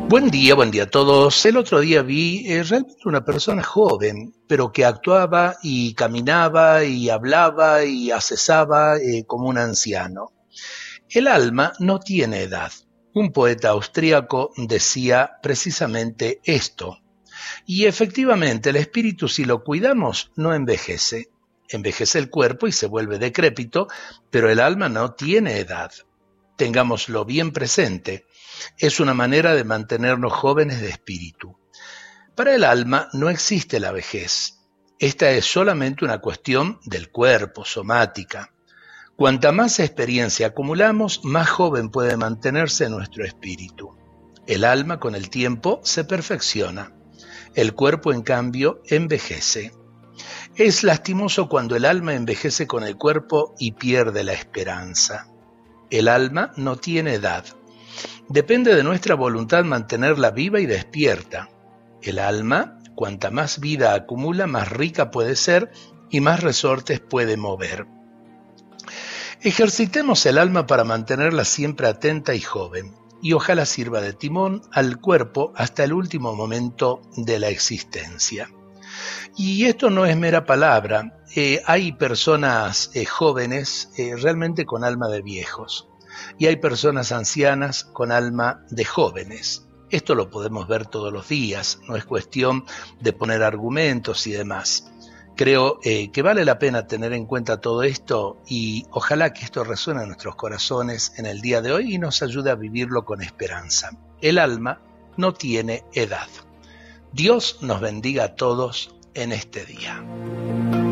Buen día a todos. El otro día vi realmente una persona joven, pero que actuaba y caminaba y hablaba y accesaba como un anciano. El alma no tiene edad. Un poeta austríaco decía precisamente esto. Y efectivamente el espíritu, si lo cuidamos, no envejece. Envejece el cuerpo y se vuelve decrépito, pero el alma no tiene edad. Tengámoslo bien presente. Es una manera de mantenernos jóvenes de espíritu. Para el alma no existe la vejez. Esta es solamente una cuestión del cuerpo, somática. Cuanta más experiencia acumulamos, más joven puede mantenerse nuestro espíritu. El alma con el tiempo se perfecciona. El cuerpo, en cambio, envejece. Es lastimoso cuando el alma envejece con el cuerpo y pierde la esperanza. El alma no tiene edad. Depende de nuestra voluntad mantenerla viva y despierta. El alma, cuanta más vida acumula, más rica puede ser y más resortes puede mover. Ejercitemos el alma para mantenerla siempre atenta y joven, y ojalá sirva de timón al cuerpo hasta el último momento de la existencia. Y esto no es mera palabra, hay personas jóvenes realmente con alma de viejos. Y hay personas ancianas con alma de jóvenes. Esto lo podemos ver todos los días, no es cuestión de poner argumentos y demás. Creo que vale la pena tener en cuenta todo esto y ojalá que esto resuene en nuestros corazones en el día de hoy y nos ayude a vivirlo con esperanza. El alma no tiene edad. Dios nos bendiga a todos en este día.